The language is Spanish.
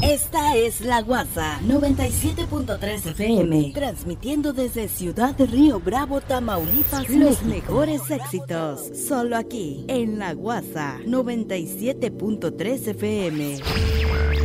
Esta es La Guasa 97.3 FM, transmitiendo desde Ciudad de Río Bravo, Tamaulipas, los mejores éxitos, solo aquí en La Guasa 97.3 FM.